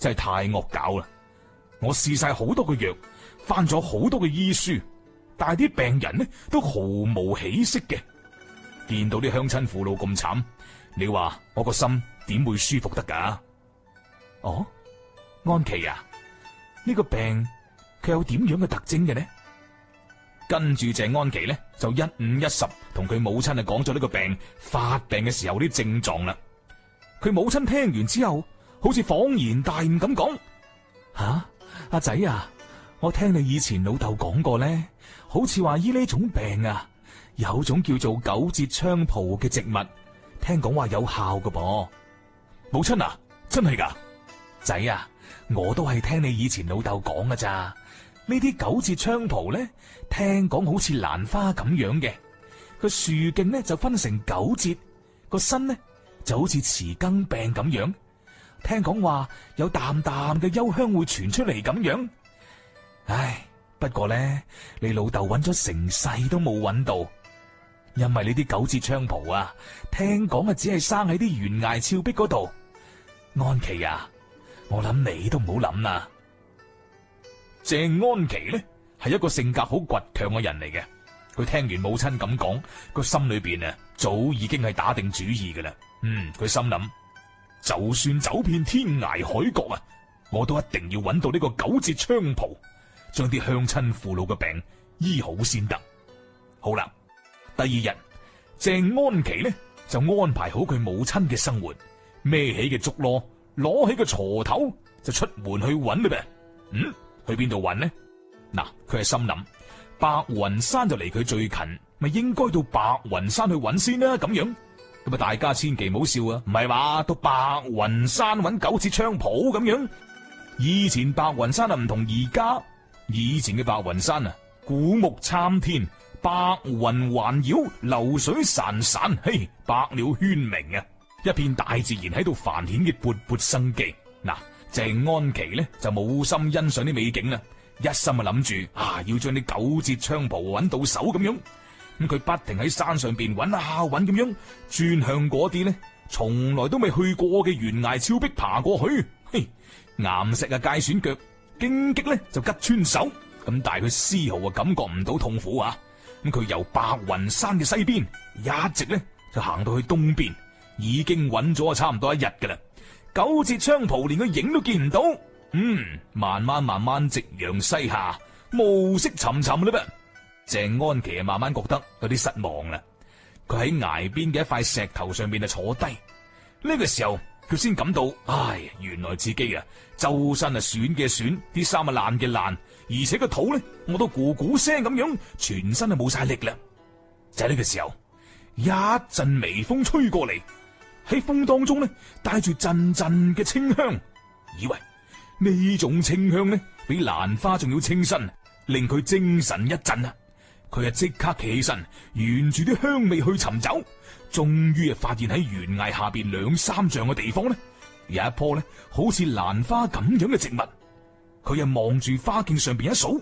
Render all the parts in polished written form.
真係太惡搞啦！我試晒好多個藥，翻咗好多嘅醫書，但係啲病人呢都毫無起色嘅。見到啲鄉親父老咁慘，你話我個心點會舒服得噶？哦，安琪啊，呢個病佢有點樣嘅特徵嘅呢？跟住鄭安琪呢就一五一十同佢母親啊講咗呢個病發病嘅時候啲症狀啦。佢母親聽完之後，好似恍然大悟咁講：吓，阿仔啊，我聽你以前老豆講過咧，好似話醫呢種病啊，有種叫做九節菖蒲嘅植物，聽講話有效㗎噃。母親啊，真係噶？仔啊，我都係聽你以前老豆講㗎咋。呢啲九節菖蒲咧，聽講好似蘭花咁樣嘅，個樹徑咧就分成9節，個身呢就好似匙羹病咁樣。聽講話有淡淡嘅幽香會傳出嚟咁樣。唉，不過咧，你老豆揾咗成世都冇揾到，因為呢啲九節菖蒲啊，聽講啊只係生喺啲懸崖峭壁嗰度。安琪啊，我諗你都唔好諗啦。鄭安琪呢係一個性格好倔強嘅人嚟嘅，佢聽完母親咁講，個心裏邊啊早已經係打定主意噶啦。佢心諗，就算走遍天涯海角啊，我都一定要揾到呢個九節菖蒲，將啲鄉親父老嘅病醫好先得。好啦，第二日鄭安琪呢就安排好佢母親嘅生活，孭起嘅竹籮，攞起個鋤頭就出門去揾啦噃。去邊度揾呢？嗱，佢係心諗白雲山就離佢最近，咪應該到白雲山去揾先啦。咁樣咁啊，大家千祈唔好笑啊！唔係話到白雲山揾九節菖蒲咁樣。以前白雲山啊唔同而家，以前嘅白雲山啊，古木參天，白雲環繞，流水潺潺，嘿，百鳥喧鳴啊！一片大自然喺度繁衍嘅勃勃生機。嗱，鄭安琪呢就冇心欣賞啲美景啦，一心啊諗住要將啲九節菖蒲揾到手咁樣。咁佢不停喺山上邊揾下揾咁樣，轉向嗰啲呢從來都未去過嘅懸崖峭壁爬過去。嘿，岩石啊界損腳，荊棘呢就拮穿手，咁但係佢絲毫啊感覺唔到痛苦啊。咁佢由白雲山嘅西邊一直呢就行到去東邊，已經揾咗差唔多一日噶啦。九節菖蒲連個影都見唔到。慢慢夕陽西下，暮色沉沉啦噃。鄭安琪啊慢慢覺得有啲失望啦。佢喺崖邊嘅一塊石頭上面啊坐低，呢個時候佢先感到，原來自己啊周身啊損嘅損，啲衫啊爛嘅爛，而且個肚呢我都咕咕聲咁樣，全身啊冇晒力啦。就喺呢個時候，一陣微風吹過嚟，喺風當中呢帶住陣陣嘅清香，以為呢種清香呢比蘭花仲要清新，令佢精神一振啊！佢啊即刻企起身，沿住啲香味去尋找，終於啊發現喺懸崖下邊2、3丈嘅地方呢，有一棵呢好似蘭花咁樣嘅植物。佢又望住花徑上邊一數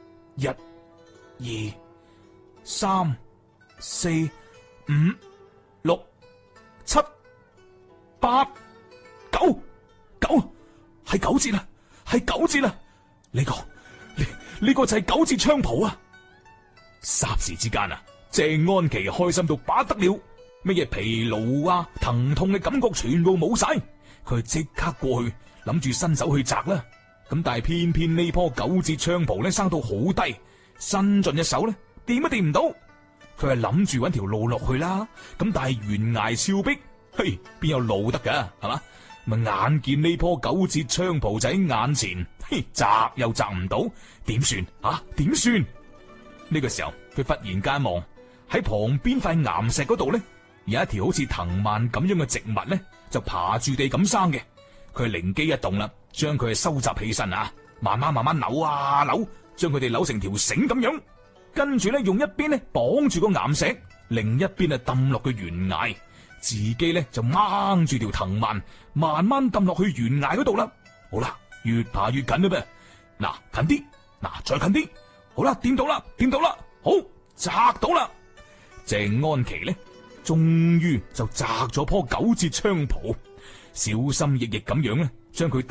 ，1、2、3、4、5、6、7、8、9，係9節啦，係9節啦！呢個就係九節菖蒲啊！霎時之間啊，鄭安琪開心到不得了，乜嘢疲勞啊、疼痛嘅感覺全部冇晒。佢即刻過去諗住伸手去摘啦，咁但係偏偏呢棵九節菖蒲咧生到好低，伸盡隻手咧掂都掂唔到。佢係諗住搵條路落去啦，咁但係懸崖峭壁，嘿，邊有路得噶，係嘛？咪眼見呢棵九節菖蒲仔眼前，嘿，摘又摘唔到，點算啊？點算？呢個時候，佢忽然間望喺旁邊塊岩石嗰度咧，有一條好似藤蔓咁樣嘅植物咧，就爬住地咁生嘅。佢靈機一動啦，將佢收集起身啊，慢慢扭啊扭，將佢哋扭成條繩咁樣，跟住咧用一邊咧綁住個岩石，另一邊啊抌落個懸崖，自己咧就掹住條藤蔓，慢慢抌落去懸崖嗰度啦。好啦，越爬越近啦噃，嗱近啲，再近啲。好啦，掂到啦，好，摘到啦！鄭安琪呢，終於就摘咗棵九節菖蒲，小心翼翼咁樣咧，將佢